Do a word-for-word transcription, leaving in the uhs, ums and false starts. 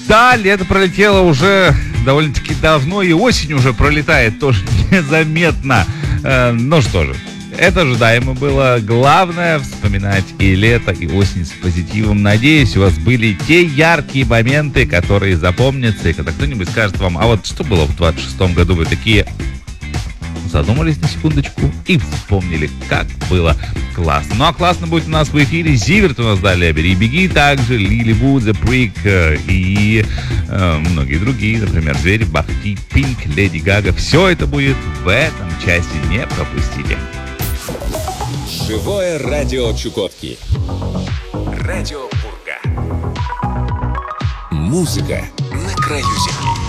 Да, лето пролетело уже довольно-таки давно, и осень уже пролетает тоже незаметно. Э, ну что же, это ожидаемо было. Главное вспоминать и лето, и осень с позитивом. Надеюсь, у вас были те яркие моменты, которые запомнятся, и когда кто-нибудь скажет вам: а вот что было в двадцать шестом году, вы такие задумались на секундочку и вспомнили, как было классно. Ну а классно будет у нас в эфире. Зиверт у нас далее, «Бери, беги», также Лили Ву, The Prick и э, многие другие, например, Звери, Бахти, Пинк, Леди Гага. Все это будет в этом часе, не пропустите. Живое радио Чукотки. Радио Пурга. Музыка на краю земли.